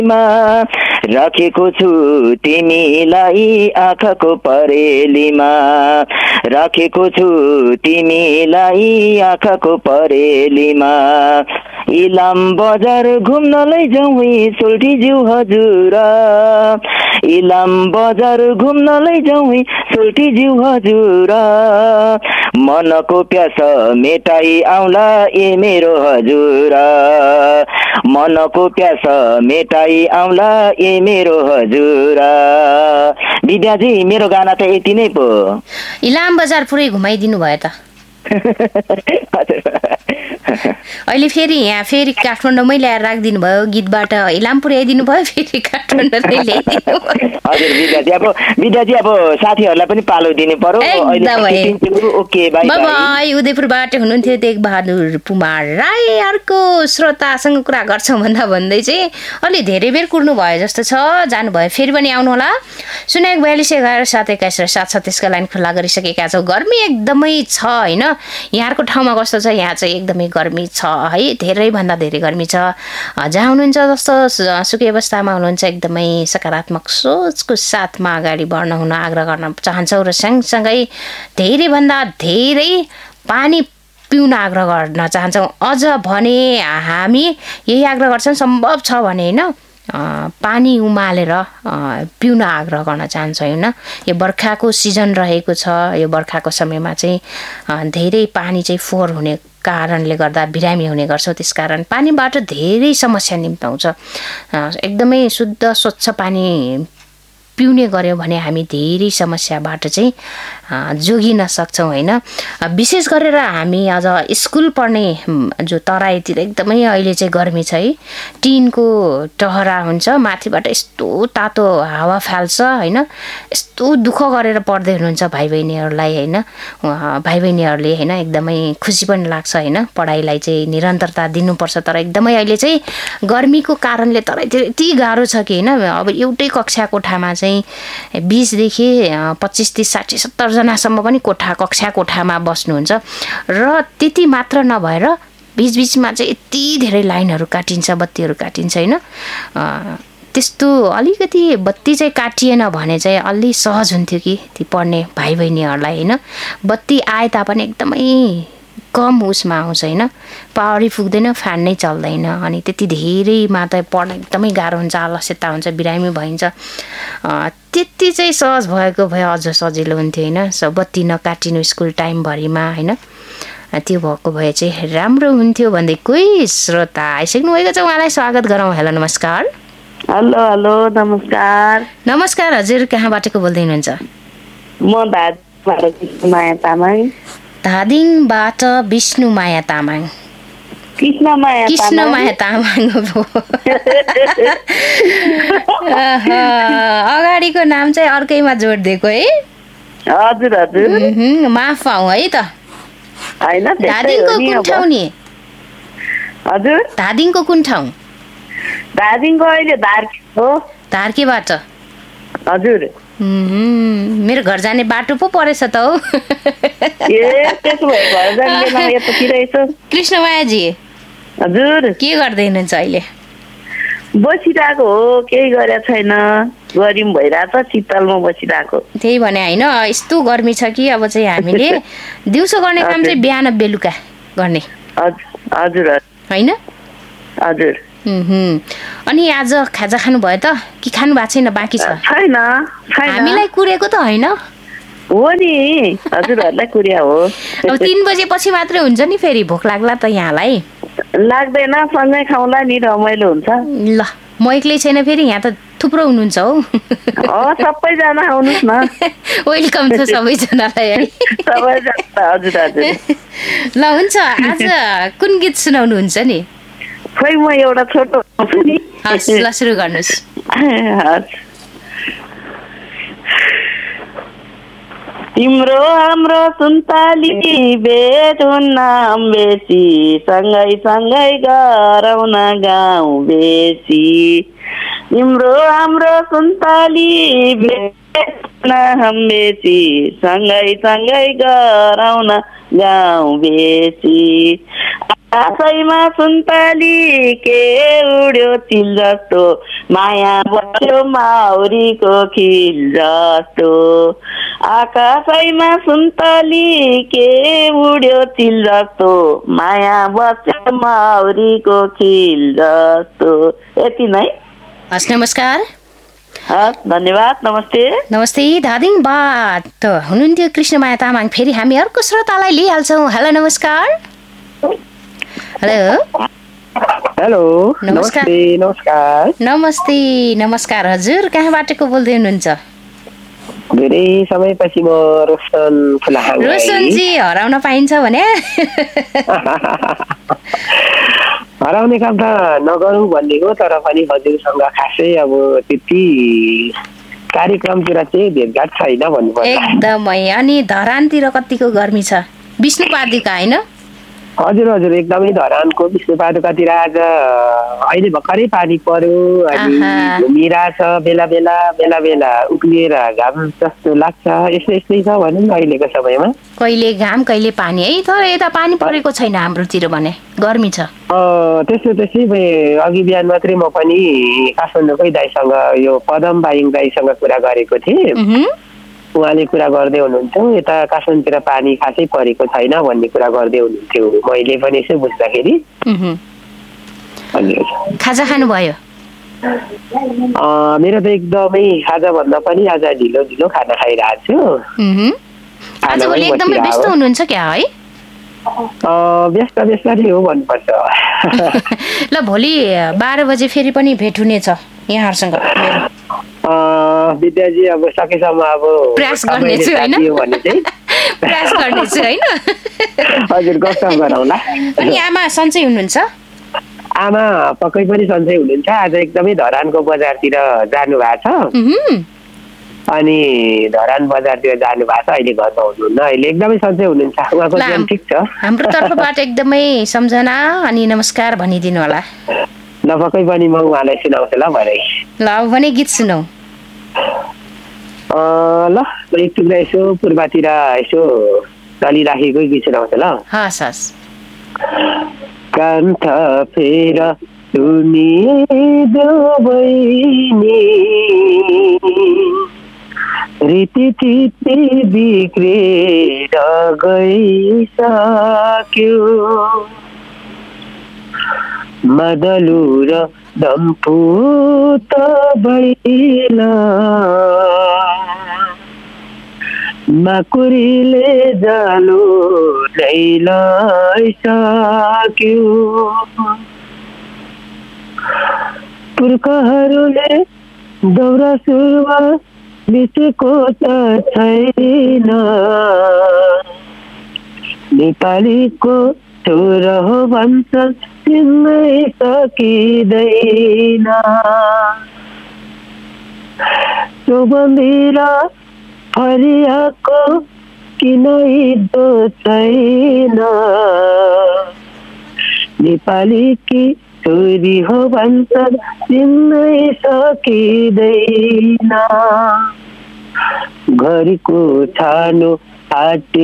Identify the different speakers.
Speaker 1: राखेको छु तिमीलाई आँखाको परेलीमा राखेको छु तिमीलाई आँखाको परेलीमा इलाम बजार घुम्न लैजाउँ सोल्टी ज्यू हजुर इलाम बजार घुम्न लैजाउँ सोल्टी ज्यू हजुर मनको प्यास मेटाई आउला ए मेरो हजुर मनको प्यास मेटाई आउला ए मेरो हजुर विद्याजी मेरो गाना त यति नै पो
Speaker 2: इलाम बजार पुरै घुमाइदिनु भयो त अहिले फेरि यहाँ फेरि काठमाडौँमै ल्याएर राखिदिनु भयो गीतबाट इलाम पुर्याइदिनु भयो फेरि काठमाडौँमै ल्याइदिनु
Speaker 1: हजुर विद्याजी अब साथीहरूलाई पनि पालो दिनु पर्यो ओके बाइ
Speaker 2: बाइ उदयपुरबाट हुनुहुन्थ्यो तेगबहादुर पुमार राई अर्को श्रोतासँग कुरा गर्छौँ भन्दै चाहिँ अलि धेरै बेर कुर्नु भयो जस्तो छ जानुभयो फेरि पनि आउनु होला 04111 लाइन खुल्ला गरिसकेका छौँ गर्मी एकदमै छ होइन यहाँको ठाउँमा कस्तो छ यहाँ चाहिँ एकदमै गर्मी छ है धेरैभन्दा धेरै गर्मी छ जहाँ हुनुहुन्छ जस्तो सुकै अवस्थामा हुनुहुन्छ एकदमै सकारात्मक सोचको साथमा अगाडि बढ्न हुन आग्रह गर्न चाहन्छौँ र सँगसँगै धेरैभन्दा धेरै पानी पिउन आग्रह गर्न चाहन्छौँ अझ भने हामी यही आग्रह गर्छौँ सम्भव छ भने होइन पानी उमालेर पिउन आग्रह गर्न चाहन्छौँ होइन यो बर्खाको सिजन रहेको छ यो बर्खाको समयमा चाहिँ धेरै पानी चाहिँ फोहोर हुने कारणले गर्दा बिरामी हुने गर्छौँ त्यसकारण पानीबाट धेरै समस्या निम्ताउँछ एकदमै शुद्ध स्वच्छ पानी पिउने गर्यो भने हामी धेरै समस्याबाट चाहिँ जोगिन सक्छौँ होइन विशेष गरेर हामी अझ स्कुल पढ्ने जो तराईतिर एकदमै अहिले चाहिँ गर्मी छ है टिनको टहरा हुन्छ माथिबाट यस्तो तातो हावा फाल्छ होइन यस्तो दुःख गरेर पढ्दै हुनुहुन्छ भाइ बहिनीहरूलाई होइन भाइ बहिनीहरूले होइन एकदमै खुसी पनि लाग्छ होइन पढाइलाई चाहिँ निरन्तरता दिनुपर्छ तर एकदमै अहिले चाहिँ गर्मीको कारणले तराईतिर यति गाह्रो छ कि होइन अब एउटै कक्षा कोठामा चाहिँ 20 देखि 25 30 60 70 जनासम्म पनि कक्षा कोठामा बस्नुहुन्छ र त्यति मात्र नभएर बीचबीचमा चाहिँ यति धेरै लाइनहरू काटिन्छ बत्तीहरू काटिन्छ होइन त्यस्तो अलिकति बत्ती चाहिँ काटिएन भने चाहिँ अलि सहज हुन्थ्यो कि ती पढ्ने भाइ बहिनीहरूलाई होइन बत्ती आए तापनि एकदमै कम उसमा आउँछ होइन पावरै पुग्दैन फ्यान नै चल्दैन अनि त्यति धेरैमा त पढ्न एकदमै गाह्रो हुन्छ आलस्यता हुन्छ बिरामी भइन्छ त्यति चाहिँ सहज भएको भए अझ सजिलो हुन्थ्यो होइन बत्ती नकाटिनु स्कुल टाइमभरिमा होइन त्यो भएको भए चाहिँ राम्रो हुन्थ्यो भन्दै कोही श्रोता आइसक्नु भएको छ उहाँलाई स्वागत गरौँ हेलो नमस्कार
Speaker 3: हेलो हेलो नमस्कार
Speaker 2: नमस्कार हजुर कहाँबाट को बोल्दै हुनुहुन्छ
Speaker 3: म माया तामाङ
Speaker 2: धादिङबाट विष्णुमाया तामाङ कृष्णमाया तामाङ अगाडिको नाम चाहिँ अर्कैमा जोड दिएको है
Speaker 3: हजुर हजुर
Speaker 2: माफ पाऊ है त
Speaker 3: हैन
Speaker 2: धादिङको कुन ठाउँ नि
Speaker 3: हजुर
Speaker 2: धादिङको कुन ठाउँ
Speaker 3: धादिङको अहिले धारकी हो
Speaker 2: धारकीबाट
Speaker 3: हजुर
Speaker 2: मेरो घर जाने बाटो पो परेछ त हौ कृष्णमायाजी
Speaker 3: हजुर
Speaker 2: के गर्दै हुनुहुन्छ अहिले
Speaker 3: बसिरहेको हो केही गरेको छैन गरिम भइरहेछ शीतलमा बसिरहेको
Speaker 2: त्यही भने होइन यस्तो गर्मी छ कि अब चाहिँ हामीले दिउँसो गर्ने काम चाहिँ बिहान बेलुका गर्ने
Speaker 3: हजुर
Speaker 2: होइन
Speaker 3: हजुर
Speaker 2: अनि आज खाजा खानु भयो त कि खानु भएको छैन बाँकी छ
Speaker 3: छैन
Speaker 2: हामीलाई कुरेको त होइन
Speaker 3: हो नि हजुरहरूलाई कुर्या हो
Speaker 2: अब 3 बजेपछि मात्रै हुन्छ नि फेरि भोक लाग्ला त यहाँलाई
Speaker 3: लाग्दैन सँगै खाउँला नि रमाइलो हुन्छ
Speaker 2: ल म एक्लै छैन फेरि यहाँ त थुप्रो हुनुहुन्छ हौ
Speaker 3: सबैजना आउनुहोस् न
Speaker 2: वेलकम छ सबैजनालाई है
Speaker 3: सबैजना हजुर हजुर
Speaker 2: ल हुन्छ आज कुन गीत सुनाउनुहुन्छ नि
Speaker 3: खोइ म एउटा छोटो नि
Speaker 2: हस् ल सुरु गर्नुहोस्
Speaker 3: तिम्रो हाम्रो सुन्तली भेट हुन्न बेसी सँगै सँगै गरौँ न गाउँ बेसी तिम्रो हाम्रो सुन्तली भेट हुन्न बेसी सँगै सँगै गरौँ न गाउँ बेसी आशैमा सुन्तली के उड्यो चिल जस्तो माया बस्यो माउरीको खिल जस्तो आकाशैमा सुन्तली के उड्यो चिल जस्तो माया बस्यो माउरीको खिल जस्तो। यति नै।
Speaker 2: हस् नमस्कार।
Speaker 3: हस् धन्यवाद। नमस्ते।
Speaker 2: नमस्ते। धादिङबाट हुनुहुन्थ्यो कृष्णमाया तामाङ। फेरि हामी अर्को श्रोतालाई लिइहाल्छौँ। हेलो नमस्कार। हेलो
Speaker 4: हेलो
Speaker 2: नमस्कार।
Speaker 4: नमस्कार
Speaker 2: नमस्ते नमस्कार हजुर कहाँबाट को बोल्दै हुनुहुन्छ?
Speaker 4: धेरै समयपछि म रोशन फुलाहाङ।
Speaker 2: रोशनजी हराउन पाइन्छ भने
Speaker 4: हराउने काम त नगरौँ भन्ने हो, तर पनि हजुरसँग खासै अब त्यति कार्यक्रमतिर चाहिँ भेटघाट छैन भन्नुपर्छ।
Speaker 2: एकदमै। अनि धरानतिर कतिको गर्मी छ? विष्णुपादुका होइन?
Speaker 4: हजुर हजुर एकदमै धरानको विष्णुपादुकातिर आज अहिले भर्खरै पानी पर्यो अनि घुमिरहेछ, बेला बेला बेला बेला उक्लिएर घाम जस्तो लाग्छ। यस्तै छ भनौँ न अहिलेको समयमा।
Speaker 2: कहिले घाम कहिले पानी है। तर यता पानी परेको छैन हाम्रोतिर भने गर्मी छ।
Speaker 4: त्यसै अघि बिहान मात्रै म पनि काठमाडौँकै दाइसँग यो पदम बाइङ दाइसँग कुरा गरेको थिएँ। उहाँले कुरा गर्दै हुनुहुन्थ्यो यता काठमाडौँतिर पानी खासै परेको छैन भन्ने कुरा गर्दै हुनुहुन्थ्यो। मैले पनि यसो बुझ्दाखेरि
Speaker 2: खाजा खानुभयो?
Speaker 4: मेरो त एकदमै खाजा भन्दा पनि आज ढिलो ढिलो खाना खाइरहेको छु।
Speaker 2: आजभोलि एकदमै व्यस्त हुनुहुन्छ क्या है?
Speaker 4: व्यस्त नै हो भन्नुपर्छ।
Speaker 2: ल भोलि 12 बजे फेरि पनि भेट हुनेछ यहाँहरूसँग।
Speaker 4: विद्याजी अब सकेसम्म अब
Speaker 2: प्रयास गर्नेछु होइन? प्रयास गर्नेछु होइन?
Speaker 4: हजुर गफसफ गरौँला।
Speaker 2: अनि आमा सन्चै हुनुहुन्छ?
Speaker 4: आमा पक्कै पनि सन्चै हुनुहुन्छ। आज एकदमै धरानको बजारतिर जानु भएको छ। अनि धरान बजारतिर जानु भएको छ। अहिले घरमा हुनुहुन्न। अहिले एकदमै सन्चै हुनुहुन्छ। उहाँको जीवन ठिक छ? हाम्रो
Speaker 2: तर्फबाट एकदमै सम्झना अनि नमस्कार भनिदिनु होला।
Speaker 4: ल पक्कै पनि म उहाँलाई सुनाउँछु ल भरे।
Speaker 2: ल भने गीत सुनौ।
Speaker 4: ल एक टुक्रा यसो पूर्वतिर यसो चलिराखेकै गीत सुनाउँछु ल।
Speaker 2: हस् हस्।
Speaker 4: कान्थ फेर सुनिदेऊ बहिनी रीति थिति बिग्रेर गइसक्यो मदलु र दम्पु त बैला माकुरीले जालो लैसक्यो पुर्खाहरूले दौरा सुरुवा बितेको त छैन नेपालीको छोरो हो भन्छ चिन्नै सकिँदैन चौबन्दी फरियाको किन इज्जो छैन नेपालीकी छोरी हो भन्छ चिन्नै सकिँदैन घरको छानो हाटे